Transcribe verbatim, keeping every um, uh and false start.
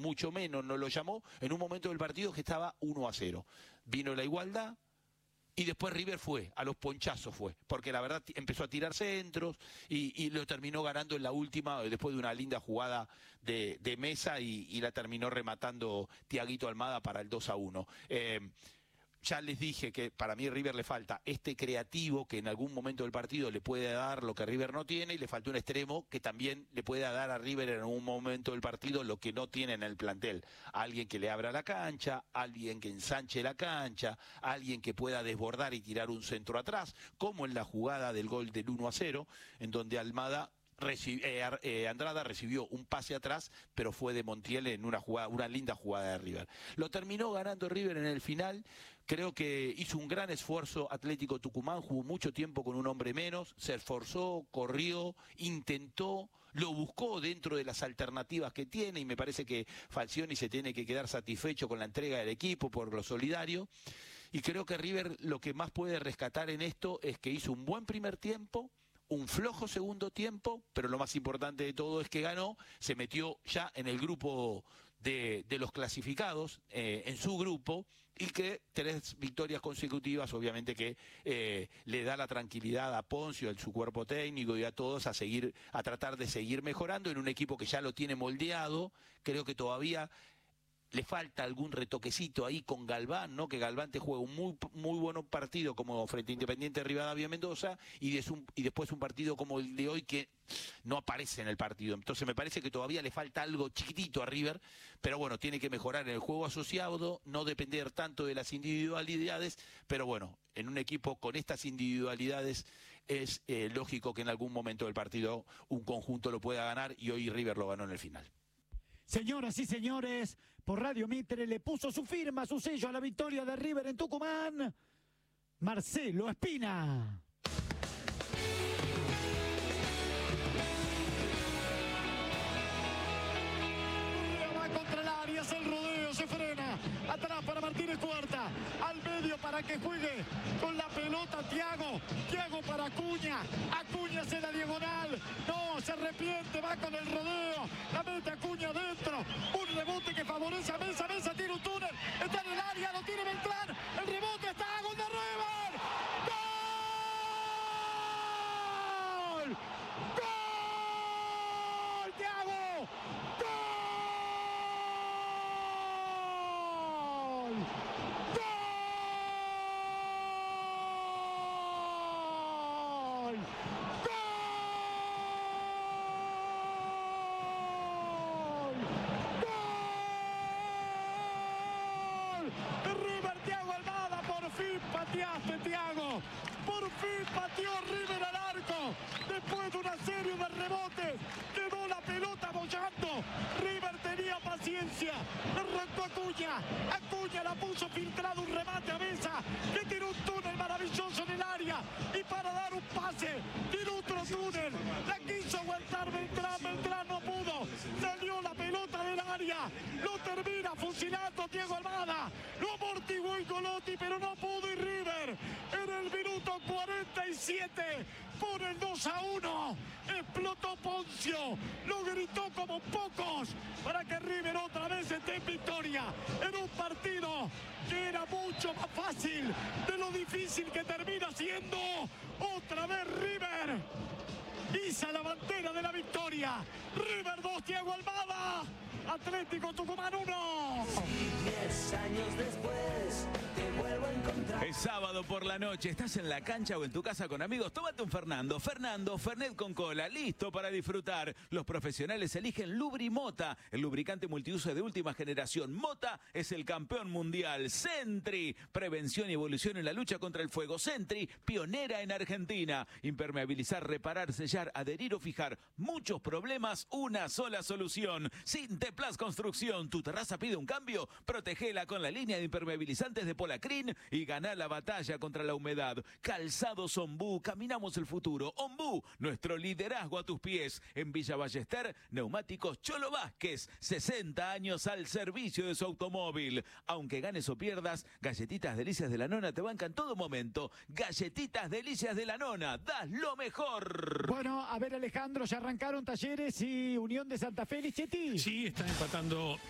mucho menos no lo llamó, en un momento del partido que estaba uno a cero. Vino la igualdad y después River fue, a los ponchazos fue, porque la verdad empezó a tirar centros y, y lo terminó ganando en la última, después de una linda jugada de, de Mesa y, y la terminó rematando Tiaguito Almada para el dos a uno. Eh, Ya les dije que para mí River le falta este creativo que en algún momento del partido le puede dar lo que River no tiene, y le falta un extremo que también le pueda dar a River en algún momento del partido lo que no tiene en el plantel. Alguien que le abra la cancha, alguien que ensanche la cancha, alguien que pueda desbordar y tirar un centro atrás, como en la jugada del gol del uno a cero, en donde Almada... Recibi, eh, eh, Andrada recibió un pase atrás, pero fue de Montiel en una jugada, una linda jugada de River. Lo terminó ganando River en el final. Creo que hizo un gran esfuerzo Atlético Tucumán, jugó mucho tiempo con un hombre menos, se esforzó, corrió, intentó, lo buscó dentro de las alternativas que tiene, y me parece que Falcioni se tiene que quedar satisfecho con la entrega del equipo por lo solidario. Y creo que River lo que más puede rescatar en esto es que hizo un buen primer tiempo, un flojo segundo tiempo, pero lo más importante de todo es que ganó, se metió ya en el grupo de, de los clasificados, eh, en su grupo, y que tres victorias consecutivas, obviamente que eh, le da la tranquilidad a Poncio, a su cuerpo técnico y a todos a seguir, a tratar de seguir mejorando en un equipo que ya lo tiene moldeado. Creo que todavía le falta algún retoquecito ahí con Galván, ¿no? Que Galván te juega un muy muy buen partido como frente a Independiente Rivadavia Mendoza y, de un, y después un partido como el de hoy que no aparece en el partido. Entonces me parece que todavía le falta algo chiquitito a River, pero bueno, tiene que mejorar en el juego asociado, no depender tanto de las individualidades, pero bueno, en un equipo con estas individualidades es eh, lógico que en algún momento del partido un conjunto lo pueda ganar, y hoy River lo ganó en el final. Señoras y señores, por Radio Mitre le puso su firma, su sello a la victoria de River en Tucumán, Marcelo Espina. Va contra el área, es el rodeo, se frena. Atrás para Martínez Cuarta, al medio para que juegue con la pelota Thiago, Thiago para Acuña, Acuña hace la diagonal, no, se arrepiente, va con el rodeo, la mete Acuña adentro, un rebote que favorece a Mesa, Mesa tiene un túnel, está en el área, lo tiene Beltrán, el rebote está, gol de River, ¡gol! ¡Gol! ¡Thiago! ¡Gol! Pateaste, Thiago, por fin pateó River al arco, después de una serie de rebotes, quedó la pelota bollando, River tenía paciencia, arrancó Acuña, Acuña la puso filtrado, un remate a Mesa, que tiró un túnel maravilloso en el área, y para dar un pase, tiró otro túnel, la quiso aguantar Beltrán, Beltrán no pudo, salió la pelota del área, lo termina fusilando Diego Almada, lo amortiguó el Golotti, pero no pudo, y River en el minuto cuarenta y siete por el dos a uno explotó Poncio, lo gritó como pocos para que River otra vez esté en victoria en un partido que era mucho más fácil de lo difícil que termina siendo. Otra vez River iza la bandera de la victoria. River dos, Thiago Almada, Atlético Tucumán uno. Diez años después te vuelvo a encontrar. Es sábado por la noche, estás en la cancha o en tu casa con amigos, tómate un Fernando. Fernando, Fernet con cola, listo para disfrutar. Los profesionales eligen Lubrimota, el lubricante multiuso de última generación. Mota es el campeón mundial. Sentry, prevención y evolución en la lucha contra el fuego. Sentry, pionera en Argentina. Impermeabilizar, reparar, sellar, adherir o fijar. Muchos problemas, una sola solución. Sinteplas Construcción, tu terraza pide un cambio, protegela con la línea de impermeabilizantes de Polacrin y ganá la batalla contra la humedad. Calzados Ombú, caminamos el futuro. Ombú, nuestro liderazgo a tus pies. En Villa Ballester, Neumáticos Cholo Vázquez, sesenta años al servicio de su automóvil. Aunque ganes o pierdas, Galletitas Delicias de la Nona te bancan todo momento. Galletitas Delicias de la Nona, das lo mejor. Bueno, a ver, Alejandro, ya arrancaron Talleres y Unión de Santa Fe, Lichetti. Sí, están empatando